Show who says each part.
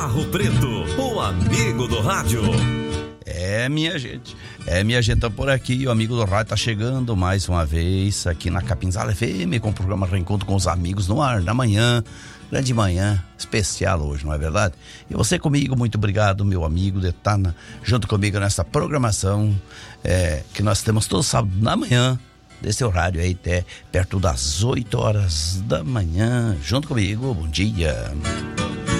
Speaker 1: Barro Preto, o amigo do rádio.
Speaker 2: Minha gente, tá por aqui, o amigo do rádio tá chegando mais uma vez aqui na Capinzala FM com o programa Reencontro com os Amigos no ar, na manhã, grande manhã, especial hoje, não é verdade? E você comigo, muito obrigado, meu amigo, de estar junto comigo nessa programação que nós temos todo sábado na manhã, desse horário aí até perto das 8 horas da manhã, junto comigo, bom dia.